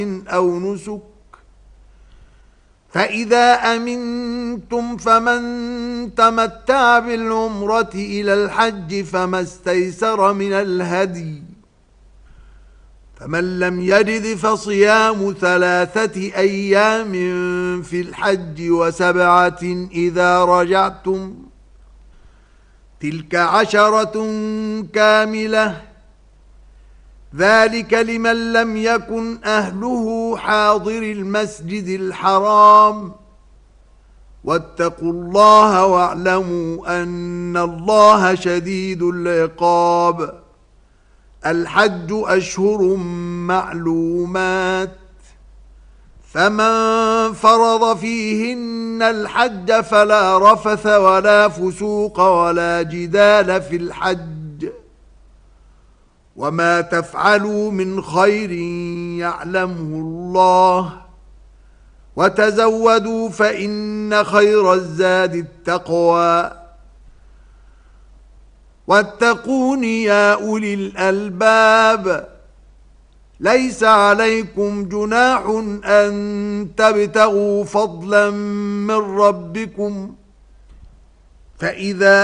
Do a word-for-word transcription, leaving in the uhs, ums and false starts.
أو نسك فإذا أمنتم فمن تمتع بالعمرة إلى الحج فما استيسر من الهدي فمن لم يجد فصيام ثلاثة أيام في الحج وسبعة إذا رجعتم تلك عشرة كاملة ذلك لمن لم يكن أهله حاضر المسجد الحرام واتقوا الله واعلموا أن الله شديد العقاب الحج أشهر معلومات فمن فرض فيهن الحج فلا رفث ولا فسوق ولا جدال في الحج وما تفعلوا من خير يعلمه الله وتزودوا فإن خير الزاد التقوى واتقون يا أولي الألباب ليس عليكم جناح أن تبتغوا فضلا من ربكم فإذا